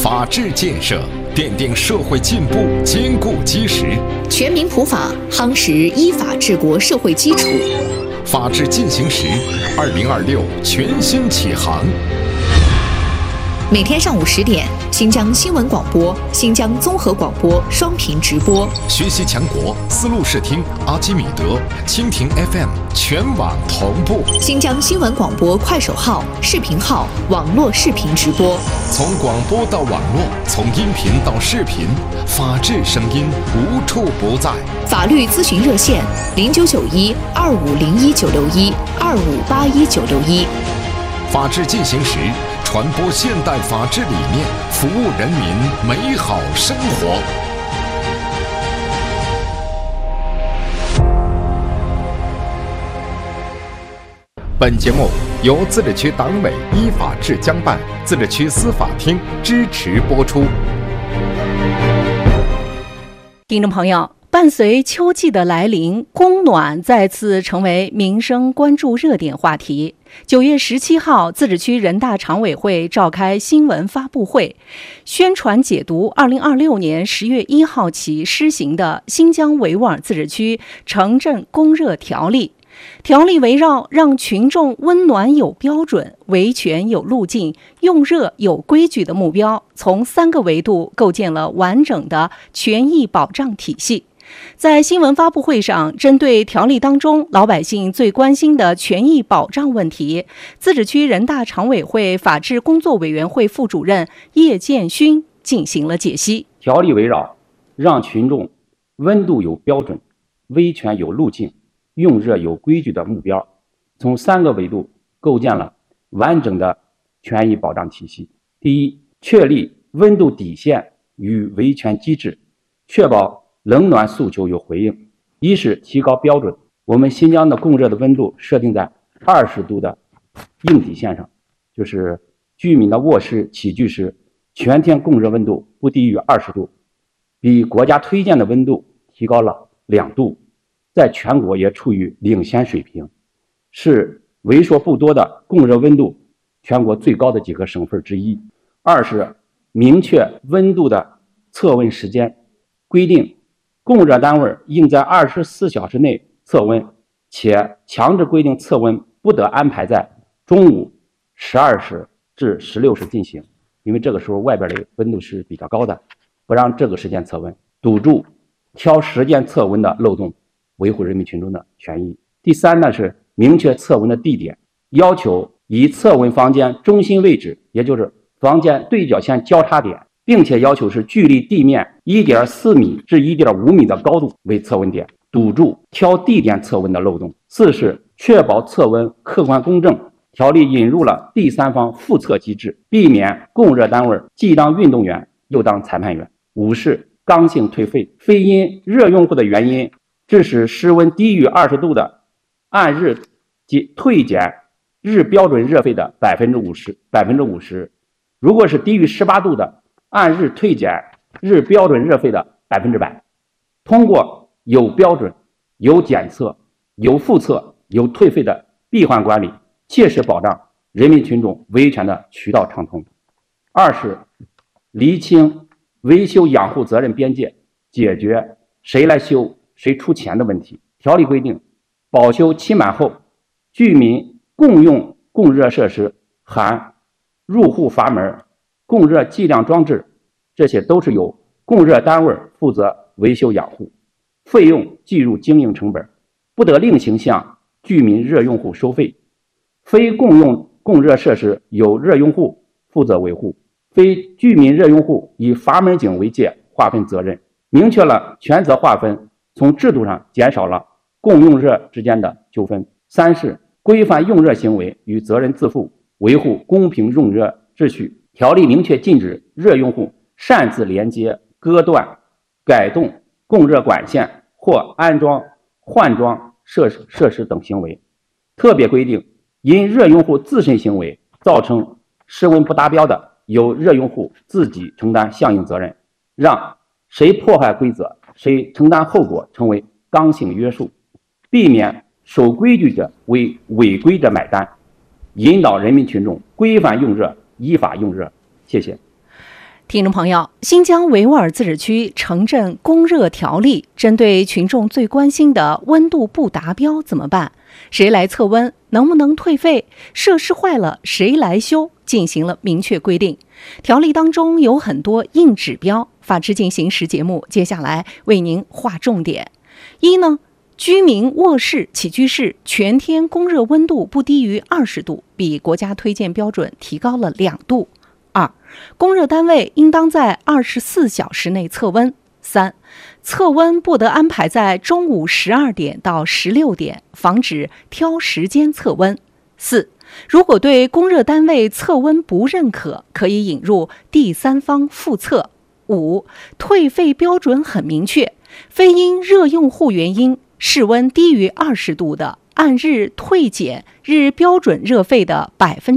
法治建设奠定社会进步坚固基石， 全民普法夯实依法治国社会基础。 法治进行时，2026全新启航。 每天上午10点，新疆新闻广播、新疆综合广播双频直播。 学习强国，丝路视听、阿基米德、蜻蜓 FM 全网同步。 新疆新闻广播快手号、视频号网络视频直播。 从广播到网络，从音频到视频，法治声音无处不在。 法律咨询热线：0991-2501-961-2581-961。 法治进行时，传播现代法治理念，服务人民美好生活。本节目由自治区党委依法治江办、自治区司法厅支持播出。 听众朋友，伴随秋季的来临，供暖再次成为民生关注热点话题。9月17号，自治区人大常委会召开新闻发布会，宣传解读2026年10月1号起施行的新疆维吾尔自治区城镇供热条例。条例围绕让群众温暖有标准、维权有路径、用热有规矩的目标，从3个维度构建了完整的权益保障体系。在新闻发布会上，针对条例当中老百姓最关心的权益保障问题，自治区人大常委会法制工作委员会副主任叶建勋进行了解析。 条例围绕让群众温度有标准、维权有路径、用热有规矩的目标，从3个维度构建了完整的权益保障体系。第一，确立温度底线与维权机制，确保冷暖诉求有回应。一是提高标准，我们新疆的供热的温度设定在20度的硬底线上，就是居民的卧室、起居室全天供热温度不低于20度，比国家推荐的温度提高了2度，在全国也处于领先水平，是为数不多的供热温度全国最高的几个省份之一。二是明确温度的测温时间，规定供热单位应在24小时内测温，且强制规定测温不得安排在中午12时至16时进行，因为这个时候外边的温度是比较高的，不让这个时间测温，堵住挑时间测温的漏洞，维护人民群众的权益。第三呢，是明确测温的地点，要求以测温房间中心位置，也就是房间对角线交叉点，并且要求是距离地面1.4米至1.5米的高度为测温点，堵住挑地点测温的漏洞。四是确保测温客观公正，条例引入了第三方复测机制，避免供热单位既当运动员又当裁判员。五是刚性退费，非因热用户的原因致使室温低于20度的，按日即退减日标准热费的50%，如果是低于18度的，按日退减日标准热费的100%。通过有标准、有检测、有复测、有退费的闭环管理，切实保障人民群众维权的渠道畅通。二是厘清维修养护责任边界，解决谁来修谁出钱的问题。条例规定，保修期满后，居民共用供热设施含入户阀门、供热计量装置，这些都是由供热单位负责维修养护，费用计入经营成本，不得另行向居民热用户收费。非共用供热设施由热用户负责维护，非居民热用户以阀门井为界划分责任，明确了权责划分，从制度上减少了供用热之间的纠纷。三是规范用热行为与责任自负，维护公平用热秩序。条例明确禁止热用户擅自连接、割断、改动供热管线或安装、换装设施等行为。特别规定，因热用户自身行为造成室温不达标的，由热用户自己承担相应责任，让谁破坏规则谁承担后果成为刚性约束，避免守规矩者为违规者买单，引导人民群众规范用热、依法用热。谢谢。 听众朋友，新疆维吾尔自治区城镇供热条例针对群众最关心的温度不达标怎么办？谁来测温？能不能退费？设施坏了谁来修？进行了明确规定。条例当中有很多硬指标，法治进行时节目接下来为您划重点。一呢，居民卧室、起居室全天供热温度不低于20度，比国家推荐标准提高了2度。2. 供热单位应当在24小时内测温。3. 测温不得安排在中午12点到16点，防止挑时间测温。4. 如果对供热单位测温不认可，可以引入第三方复测。5. 退费标准很明确，非因热用户原因，室温低于20度的，按日退减日标准热费的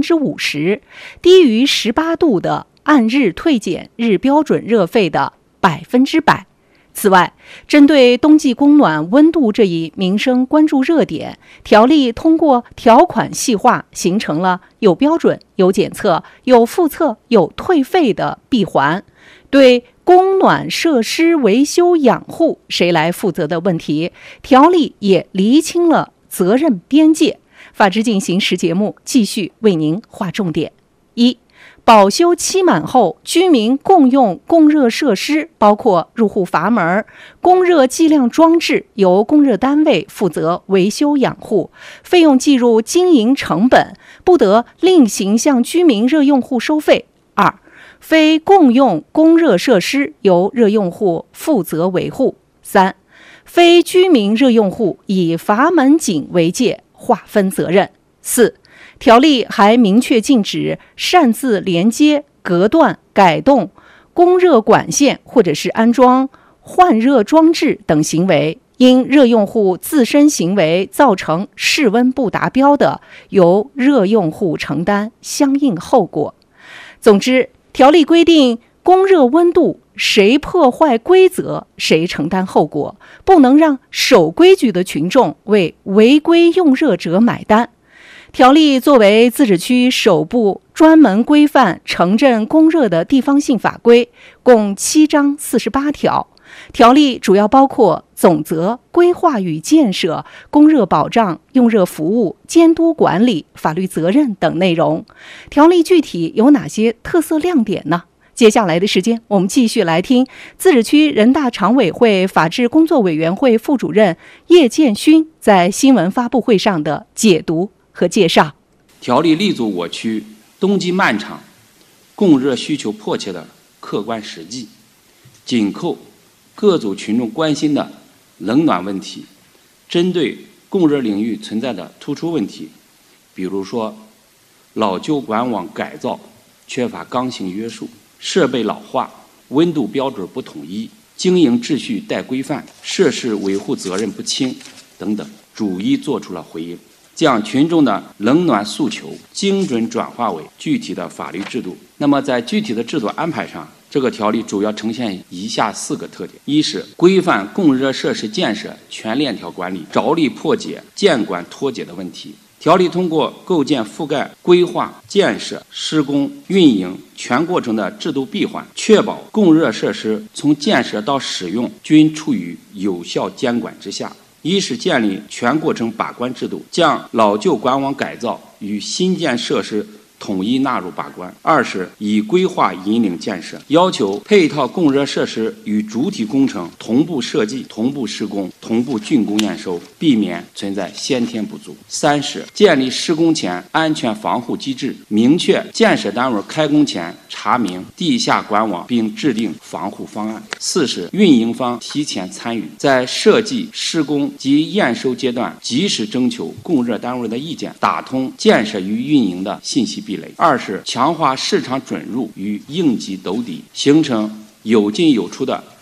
50%，低于18度的，按日退减日标准热费的100%。此外，针对冬季供暖温度这一民生关注热点，条例通过条款细化，形成了有标准、有检测、有复测、有退费的闭环。对供暖设施维修养护谁来负责的问题，条例也厘清了责任边界。法治进行时节目继续为您划重点。1. 保修期满后，居民共用供热设施，包括入户阀门、供热计量装置，由供热单位负责维修养护，费用计入经营成本，不得另行向居民热用户收费。2. 非共用供热设施，由热用户负责维护。3. 非居民热用户以阀门井为界，划分责任。4. 条例还明确禁止擅自连接、隔断、改动供热管线或者是安装换热装置等行为，因热用户自身行为造成室温不达标的，由热用户承担相应后果。总之，条例规定供热温度谁破坏规则谁承担后果，不能让守规矩的群众为违规用热者买单。条例作为自治区首部专门规范城镇供热的地方性法规，共7章48条。条例主要包括总则、规划与建设、供热保障、用热服务、监督管理、法律责任等内容。条例具体有哪些特色亮点呢？接下来的时间，我们继续来听自治区人大常委会法制工作委员会副主任叶建勋在新闻发布会上的解读和介绍。 条例立足我区冬季漫长、供热需求迫切的客观实际，紧扣各组群众关心的冷暖问题，针对供热领域存在的突出问题，比如说老旧管网改造缺乏刚性约束，设备老化、温度标准不统一、经营秩序待规范、设施维护责任不清等等，逐一作出了回应，将群众的冷暖诉求精准转化为具体的法律制度。那么在具体的制度安排上，这个条例主要呈现以下4个特点：一是规范供热设施建设全链条管理，着力破解建管脱节的问题。条例通过构建覆盖规划、建设、施工、运营全过程的制度闭环，确保供热设施从建设到使用均处于有效监管之下。一是建立全过程把关制度，将老旧管网改造与新建设施统一纳入把关。2是以规划引领建设，要求配套供热设施与主体工程同步设计、同步施工、同步竣工验收，避免存在先天不足。3是建立施工前安全防护机制，明确建设单位开工前查明地下管网并制定防护方案。4是运营方提前参与，在设计、施工及验收阶段及时征求供热单位的意见，打通建设与运营的信息壁垒。2是强化市场准入与应急兜底，形成有进有出的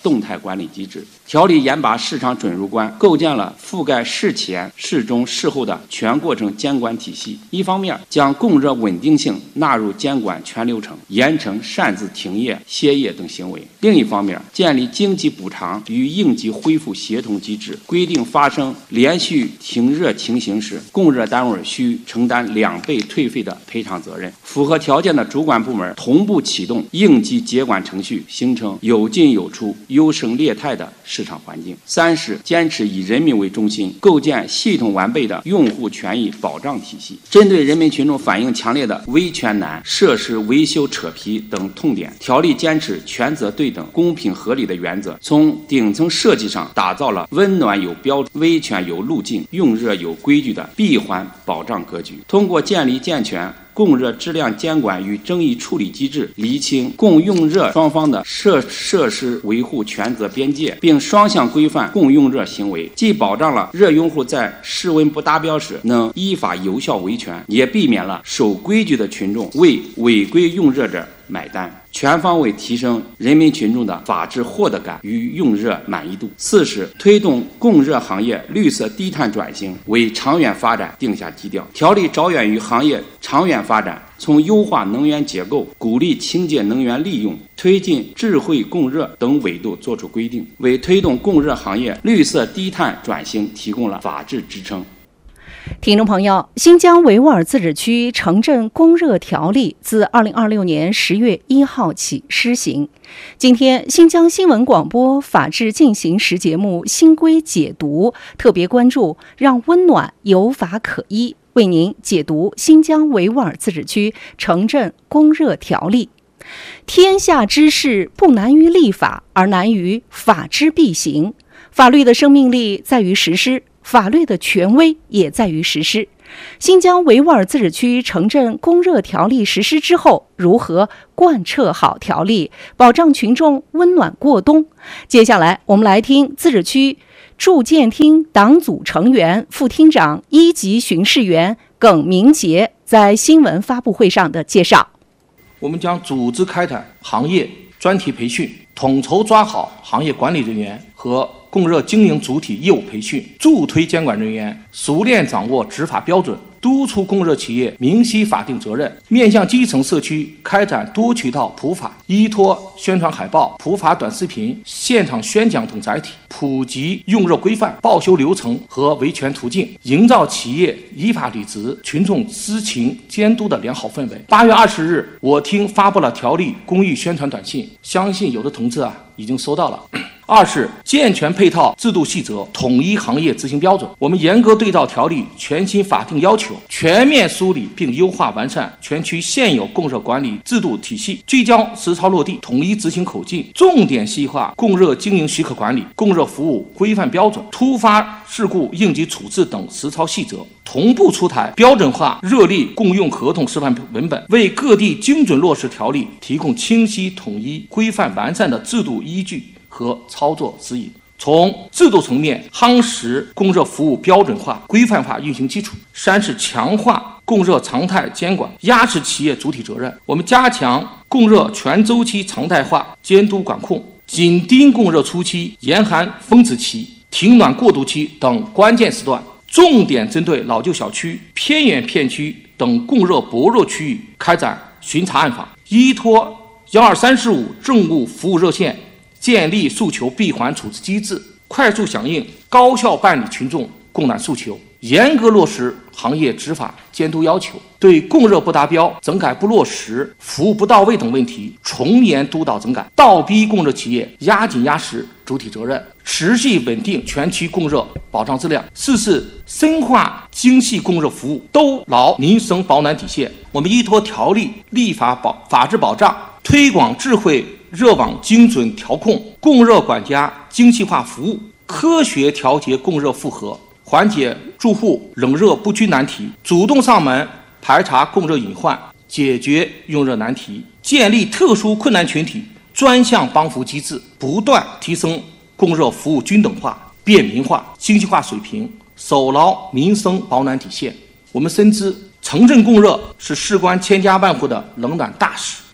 动态管理机制。条例严把市场准入关，构建了覆盖事前、事中、事后的全过程监管体系。一方面，将供热稳定性纳入监管全流程，严惩擅自停业、歇业等行为；另一方面，建立经济补偿与应急恢复协同机制，规定发生连续停热情形时，供热单位需承担2倍退费的赔偿责任。符合条件的主管部门同步启动应急接管程序，形成有进有出、优胜劣汰的市场环境。3是坚持以人民为中心，构建系统完备的用户权益保障体系。针对人民群众反映强烈的维权难、设施维修扯皮等痛点，条例坚持权责对等、公平合理的原则，从顶层设计上打造了温暖有标准、维权有路径、用热有规矩的闭环保障格局。通过建立健全供热质量监管与争议处理机制，厘清供用热双方的设施维护权责边界，并双向规范供用热行为，既保障了热用户在室温不达标时能依法有效维权，也避免了守规矩的群众为违规用热者买单，全方位提升人民群众的法治获得感与用热满意度。4是推动供热行业绿色低碳转型，为长远发展定下基调。条例着眼于行业长远发展，从优化能源结构、鼓励清洁能源利用、推进智慧供热等维度作出规定，为推动供热行业绿色低碳转型提供了法治支撑。 听众朋友，新疆维吾尔自治区城镇供热条例自2026年10月1号起施行。今天，新疆新闻广播法治进行时节目新规解读特别关注让温暖有法可依，为您解读新疆维吾尔自治区城镇供热条例。天下之事不难于立法，而难于法之必行。法律的生命力在于实施，法律的权威也在于实施。新疆维吾尔自治区城镇供热条例实施之后，如何贯彻好条例，保障群众温暖过冬？接下来，我们来听自治区住建厅党组成员、副厅长、1级巡视员耿明杰在新闻发布会上的介绍。 我们将组织开展行业专题培训，统筹抓好行业管理人员和供热经营主体业务培训，助推监管人员熟练掌握执法标准，督促供热企业明晰法定责任，面向基层社区开展多渠道普法，依托宣传海报、普法短视频、现场宣讲等载体，普及用热规范、报修流程和维权途径，营造企业依法履职、群众知情监督的良好氛围。8月20日，我厅发布了条例公益宣传短信，相信有的同志已经收到了。2是健全配套制度细则，统一行业执行标准。我们严格对照条例全新法定要求，全面梳理并优化完善全区现有供热管理制度体系，聚焦实操落地，统一执行口径，重点细化供热经营许可管理、供热服务规范标准、突发事故应急处置等实操细则，同步出台标准化热力共用合同示范文本，为各地精准落实条例提供清晰、统一、规范完善的制度依据和操作指引。从制度层面夯实供热服务标准化、规范化运行基础。3是强化供热常态监管，压实企业主体责任。我们加强供热全周期常态化监督管控，紧盯供热初期、严寒峰值期、停暖过渡期等关键时段，重点针对老旧小区、偏远片区等供热薄弱区域开展巡查暗访，依托12345政务服务热线，建立诉求闭环处置机制，快速响应、高效办理群众供暖诉求，严格落实行业执法监督要求，对供热不达标、整改不落实、服务不到位等问题从严督导整改，倒逼供热企业压紧压实主体责任，持续稳定全区供热保障质量。4是深化精细供热服务，都牢民生保暖底线。我们依托条例立法法治保障，推广智慧热网精准调控、供热管家精细化服务，科学调节供热负荷，缓解住户冷热不均难题，主动上门排查供热隐患，解决用热难题，建立特殊困难群体专项帮扶机制，不断提升供热服务均等化、便民化、精细化水平，守牢民生保暖底线。我们深知城镇供热是事关千家万户的冷暖大事，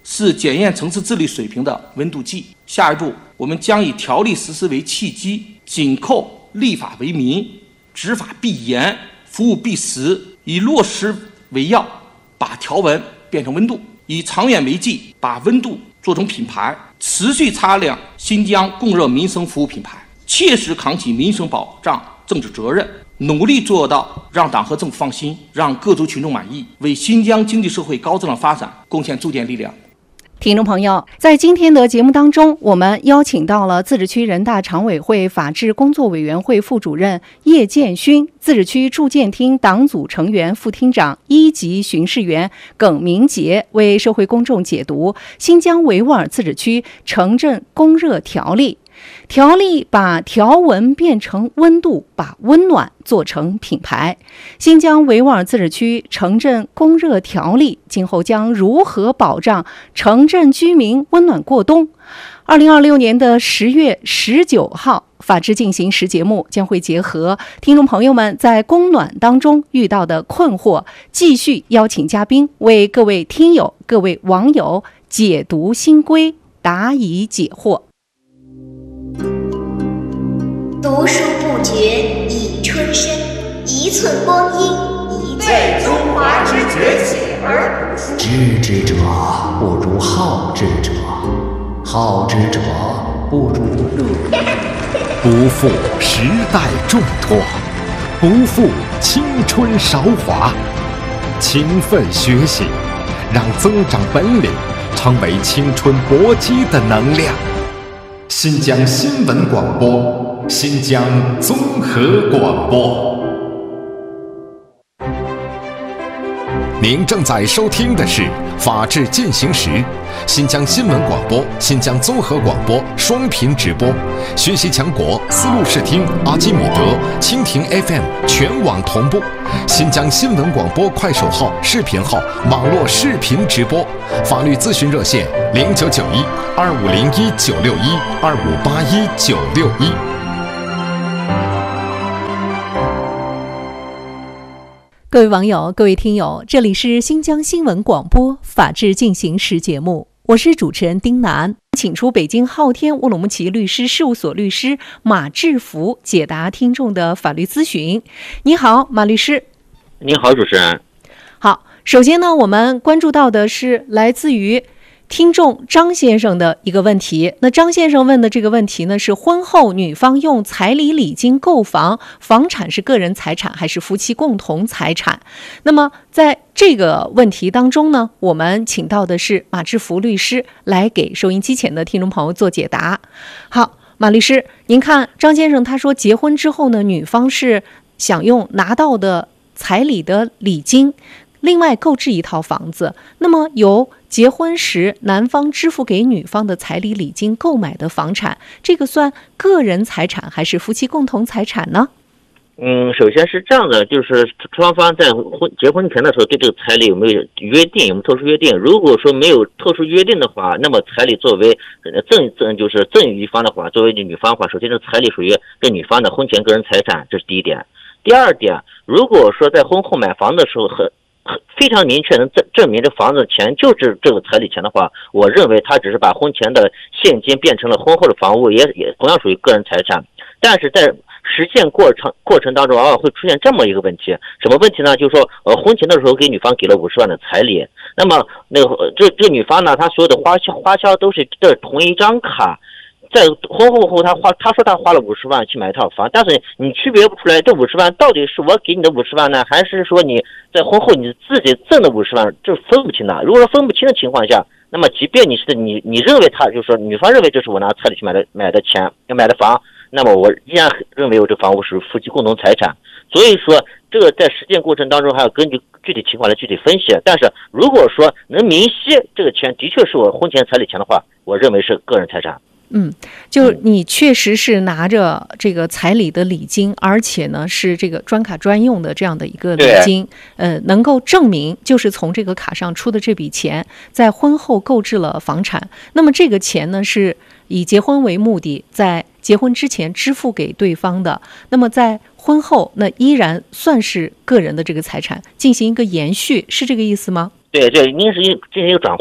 是检验城市治理水平的温度计。下一步，我们将以条例实施为契机，紧扣立法为民，执法必严，服务必实，以落实为要，把条文变成温度，以长远为计，把温度做成品牌，持续擦亮新疆供热民生服务品牌，切实扛起民生保障政治责任，努力做到让党和政府放心，让各族群众满意，为新疆经济社会高质量发展贡献注点力量。 听众朋友，在今天的节目当中，我们邀请到了自治区人大常委会法制工作委员会副主任叶建勋、自治区住建厅党组成员、副厅长、1级巡视员耿明杰，为社会公众解读新疆维吾尔自治区城镇供热条例。条例把条文变成温度，把温暖做成品牌。新疆维吾尔自治区城镇供热条例今后将如何保障城镇居民温暖过冬？2026年的10月19号，法治进行时节目将会结合听众朋友们在供暖当中遇到的困惑，继续邀请嘉宾为各位听友、各位网友解读新规，答疑解惑。 读书不觉已春深，一寸光阴一为中华之崛起而读书。 知之者不如好之者，好之者不如乐。 不负时代重托，不负青春韶华，勤奋学习，让增长本领成为青春搏击的能量。新疆新闻广播，新疆综合广播。您正在收听的是《法治进行时》，新疆新闻广播、新疆综合广播双频直播，学习强国丝路视听、阿基米德、蜻蜓 FM 全网同步，新疆新闻广播快手号、视频号网络视频直播，法律咨询热线0991-2501-961-2581-961。 各位网友，各位听友，这里是新疆新闻广播法治进行时节目，我是主持人丁楠，请出北京昊天乌鲁木齐律师事务所律师马志福解答听众的法律咨询。你好，马律师。 你好，主持人。 好，首先呢，我们关注到的是来自于听众张先生的一个问题。那张先生问的这个问题呢，是婚后女方用彩礼礼金购房，房产是个人财产还是夫妻共同财产？那么在这个问题当中呢，我们请到的是马志福律师来给收音机前的听众朋友做解答。好，马律师，您看张先生他说结婚之后呢，女方是想用拿到的彩礼的礼金另外购置一套房子，那么由结婚时男方支付给女方的彩礼礼金购买的房产，这个算个人财产还是夫妻共同财产呢？ 首先是这样的，就是双方在结婚前的时候对这个彩礼有没有约定，有没有特殊约定？如果说没有特殊约定的话，那么彩礼作为就是赠与一方的话，作为女方的话，首先这彩礼属于这女方的婚前个人财产，这是第一点。第二点，如果说在婚后买房的时候非常明确能证明这房子钱就是这个彩礼钱的话，我认为他只是把婚前的现金变成了婚后的房屋，也同样属于个人财产。但是在实践过程当中，往往会出现这么一个问题，什么问题呢？就是说，婚前的时候给女方给了50万的彩礼，那么这女方呢，她所有的花销都是这同一张卡。在婚后他说他花了50万去买一套房，但是你区别不出来这50万到底是我给你的50万呢，还是说你在婚后你自己挣的50万，这是分不清的。如果说分不清的情况下，那么即便你认为他就是说女方认为这是我拿彩礼去买的钱要买的房，那么我依然认为我这房屋是夫妻共同财产。所以说这个在实践过程当中还要根据具体情况来具体分析。但是如果说能明晰这个钱的确是我婚前彩礼钱的话，我认为是个人财产。 就你确实是拿着这个彩礼的礼金，而且呢是这个专卡专用的这样的一个礼金，能够证明就是从这个卡上出的这笔钱在婚后购置了房产。那么这个钱呢是以结婚为目的，在结婚之前支付给对方的，那么在婚后那依然算是个人的这个财产，进行一个延续，是这个意思吗？ 对，这应该是进行一个转化。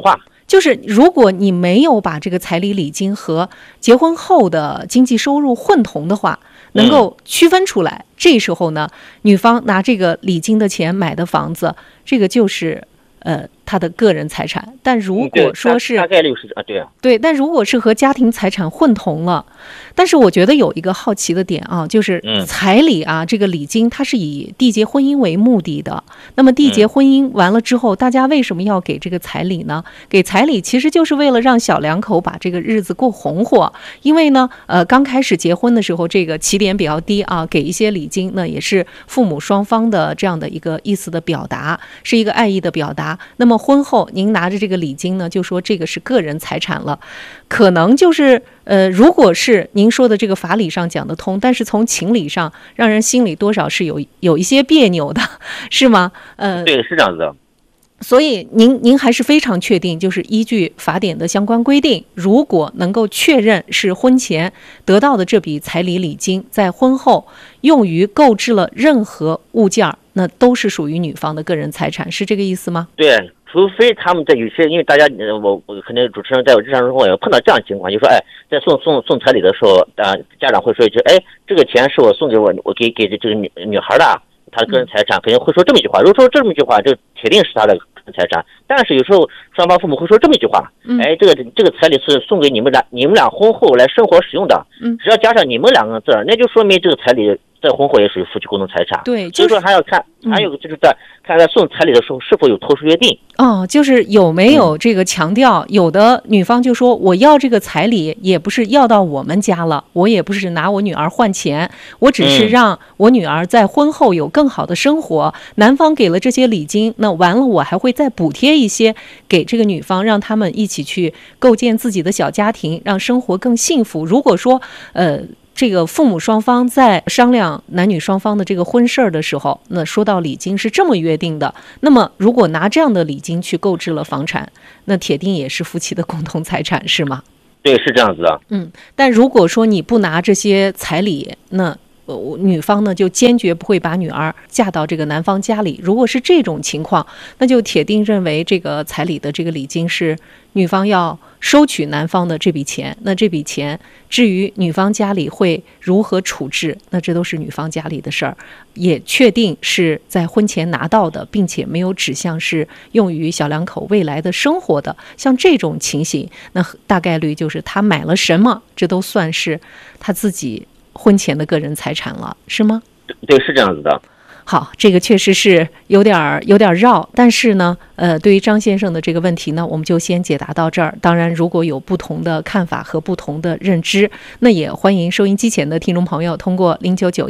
就是如果你没有把这个彩礼礼金和结婚后的经济收入混同的话，能够区分出来，这时候呢，女方拿这个礼金的钱买的房子，这个就是他的个人财产。但如果说是大概率是对啊， 对，但如果是和家庭财产混同了，但是我觉得有一个好奇的点啊，就是彩礼啊，这个礼金它是以缔结婚姻为目的的。那么缔结婚姻完了之后，大家为什么要给这个彩礼呢？给彩礼其实就是为了让小两口把这个日子过红火。因为呢，刚开始结婚的时候，这个起点比较低啊，给一些礼金，那也是父母双方的这样的一个意思的表达，是一个爱意的表达。那么婚后您拿着这个礼金呢，就说这个是个人财产了，可能就是如果是您说的这个法理上讲得通，但是从情理上让人心里多少是有一些别扭的，是吗？ 对，是这样子的。 所以您还是非常确定，就是依据法典的相关规定，如果能够确认是婚前得到的这笔彩礼礼金，在婚后用于购置了任何物件，那都是属于女方的个人财产，是这个意思吗？ 对，除非他们在有些，因为大家我可能主持人在我日常生活也碰到这样的情况，就说在送彩礼的时候，家长会说一句，这个钱是我送给我给这个女孩的，她的个人财产，肯定会说这么一句话。如果说这么一句话，这铁定是她的个人财产。但是有时候双方父母会说这么一句话，这个彩礼是送给你们俩婚后来生活使用的，只要加上你们两个字，那就说明这个彩礼在婚后也属于夫妻共同财产。 对， 所以说还要看，还有就是在看在送彩礼的时候是否有特殊约定。 就是有没有这个强调，有的女方就说我要这个彩礼也不是要到我们家了，我也不是拿我女儿换钱，我只是让我女儿在婚后有更好的生活。男方给了这些礼金，那完了我还会再补贴一些给这个女方，让他们一起去构建自己的小家庭，让生活更幸福。如果说这个父母双方在商量男女双方的这个婚事儿的时候，那说到礼金是这么约定的，那么如果拿这样的礼金去购置了房产，那铁定也是夫妻的共同财产，是吗？ 对，是这样子的。 但如果说你不拿这些彩礼，那女方呢就坚决不会把女儿嫁到这个男方家里。如果是这种情况，那就铁定认为这个彩礼的这个礼金是女方要收取男方的这笔钱。那这笔钱至于女方家里会如何处置，那这都是女方家里的事儿，也确定是在婚前拿到的，并且没有指向是用于小两口未来的生活的。像这种情形，那大概率就是他买了什么，这都算是他自己婚前的个人财产了，是吗？ 对，是这样子的。 好，这个确实是有点绕，但是呢，对于张先生的这个问题呢，我们就先解答到这儿。当然，如果有不同的看法和不同的认知，那也欢迎收音机前的听众朋友通过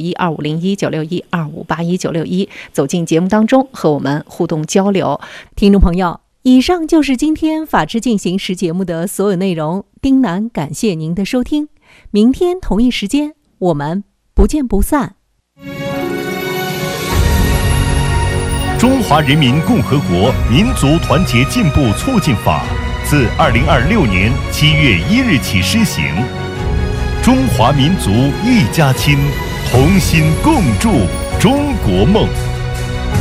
09912501961961258191走进节目当中和我们互动交流。听众朋友，以上就是今天法治进行时节目的所有内容。丁楠感谢您的收听，明天同一时间我们不见不散。 中华人民共和国民族团结进步促进法自2026年7月1日起施行。中华民族一家亲，同心共筑中国梦。